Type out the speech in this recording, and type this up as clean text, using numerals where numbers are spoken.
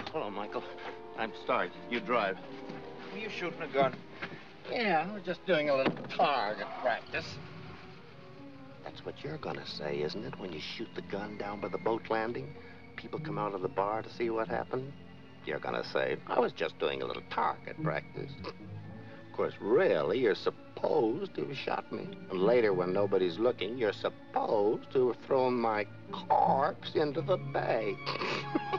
Hello, Michael. I'm Stark. You drive. Are you shooting a gun? Yeah, I was just doing a little target practice. That's what you're gonna say, isn't it? When you shoot the gun down by the boat landing, people come out of the bar to see what happened. You're gonna say, I was just doing a little target practice. Of course, really, you're supposed to have shot me. And later, when nobody's looking, you're supposed to have thrown my corpse into the bay.